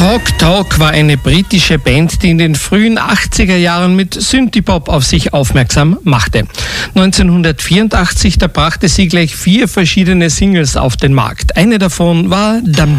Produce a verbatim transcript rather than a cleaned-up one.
Talk Talk war eine britische Band, die in den frühen achtziger Jahren mit Synthie-Pop auf sich aufmerksam machte. neunzehnhundertvierundachtzig, da brachte sie gleich vier verschiedene Singles auf den Markt. Eine davon war Dam